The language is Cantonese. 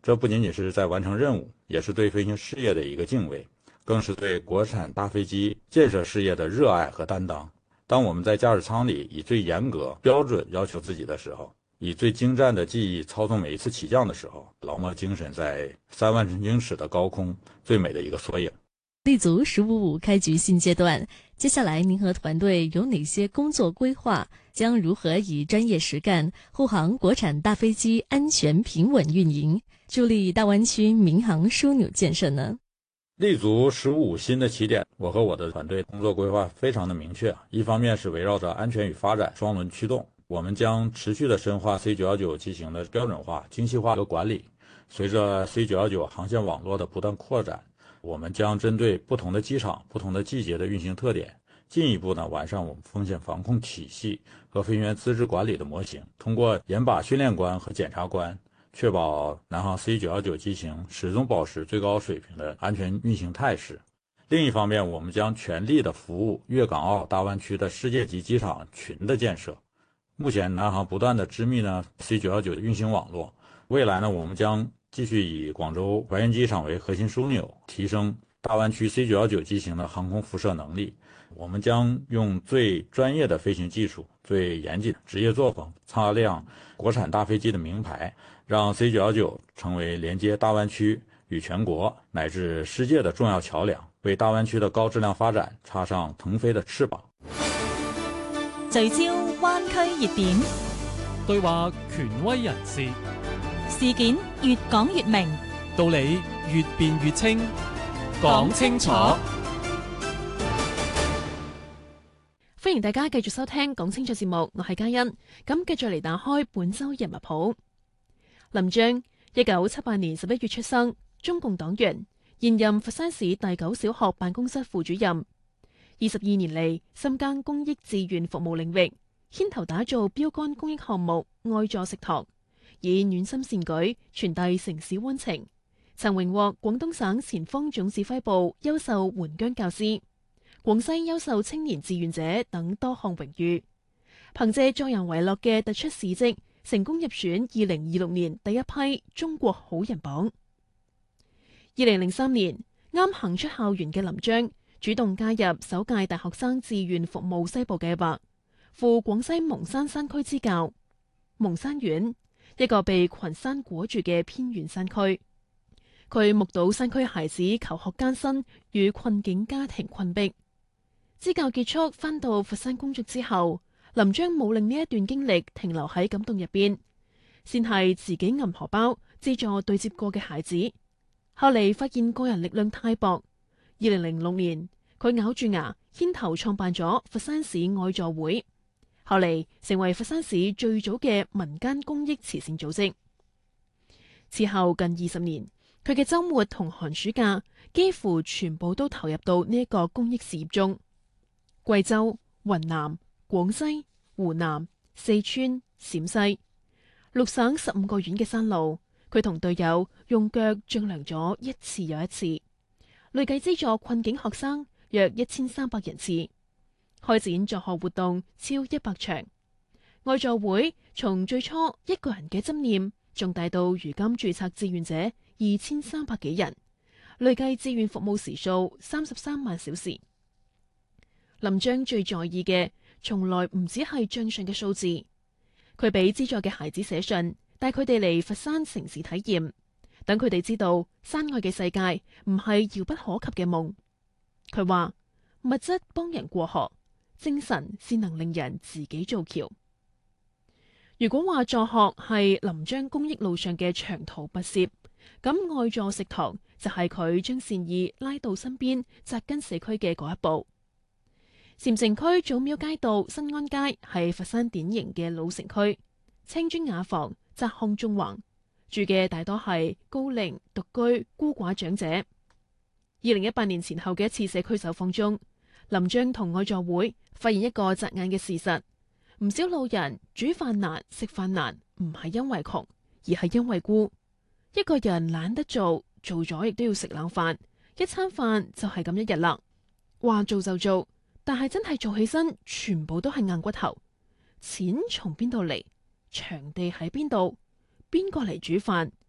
这不仅仅是在完成任务，也是对飞行事业的一个敬畏，更是对国产大飞机建设事业的热爱和担当。当我们在驾驶舱里以最严格标准要求自己的时候，以最精湛的技艺操纵每一次起降的时候，老莫精神在3万英尺的高空最美的一个缩影。 立足“15+5”开局新阶段，接下来您和团队有哪些工作规划？将如何以专业实干护航国产大飞机安全平稳运营，助力大湾区民航枢纽建设呢？ 立足“15+5”新的起点，我和我的团队工作规划非常的明确。一方面是围绕着安全与发展双轮驱动，我们将持续的深化 C919 机型的标准化、精细化和管理。随着 C919 航线网络的不断扩展，我们将针对不同的机场、不同的季节的运行特点，进一步完善我们风险防控体系和飞行员资质管理的模型，通过严把训练关和检查关，确保南航 C919 机型始终保持最高水平的安全运行态势。另一方面，我们将全力的服务粤港澳大湾区的世界级机场群的建设。目前南航不断的织密C919 的运行网络，未来我们将继续以广州白云机场为核心枢纽，提升大湾区 C919 机型的航空辐射能力。我们将用最专业的飞行技术、最严谨的职业作风，擦亮国产大飞机的名牌，让 C919 成为连接大湾區與全國乃至世界的重要橋梁，為大灣區的高質量發展插上騰飛的翅膀。 聚焦灣區熱點， 對話權威人士， 事件越講越明， 道理越辯越清，講清楚。 歡迎大家繼續收聽講清楚節目，我係嘉欣。咁繼續嚟打開本周人物譜。林章，1978年11月出生，中共黨員，現任佛山市第9小學辦公室副主任。22年嚟，深耕公益志願服務領域，牽頭打造標杆公益項目愛助食堂，以暖心善舉傳遞城市溫情。曾榮獲廣東省前鋒總指揮部優秀援疆教師、廣西優秀青年志願者等多項榮譽，憑借助人為樂嘅突出事蹟，成功入選2026年第一批中國好人榜。2003年，啱行出校園嘅林章主動加入首屆大學生志願服務西部計劃，赴廣西蒙山山區支教。蒙山縣，一個被群山裹住嘅偏遠山區，佢目睹山區孩子求學艱辛與困境家庭困迫。支教結束，返到佛山工作之後，林章冇令呢一段經歷停留喺感動入邊，先係自己揞荷包資助對接過嘅孩子。後嚟發現個人力量太薄，2006年佢咬住牙牽頭創辦咗佛山市愛助會，後嚟成為佛山市最早嘅民間公益慈善組織。此後近20年，佢嘅週末同寒暑假幾乎全部都投入到呢一個公益事業中。貴州、雲南、廣西、湖南、四川、陝西6省15個縣嘅山路，佢同隊友用腳丈量咗一次又一次，累計資助困境學生約1300人次，開展助學活動超100場。愛助會從最初一個人嘅執念，仲大到如今註冊志願者2300幾人，累計志願服務時數33萬小時。林章最在意嘅，從來唔只係賬上嘅數字。佢俾資助嘅孩子寫信，帶佢哋嚟佛山城市體驗，等佢哋知道山外嘅世界唔係遙不可及嘅夢。佢話物質幫人過河，精神先能令人自己造橋。如果話助學係林章公益路上嘅長途跋涉，咁愛助食堂就係佢將善意拉到身邊扎根社區嘅嗰一步。禪城區祖廟街道新安街係佛山典型嘅老城區，青磚雅房，窄巷縱橫，住嘅大多係高齡獨居孤寡長者。2018年前後嘅一次社區走訪中，林章同愛助會發現一個扎眼嘅事實：唔少老人煮飯難、食飯難，唔係因為窮，而係因為孤。一個人懶得做，做咗亦都要食冷飯，一餐飯就係咁一日啦。話做就做，但係真係做起身，全部都係硬骨頭。錢從邊度嚟？場地喺邊度？邊個嚟煮飯？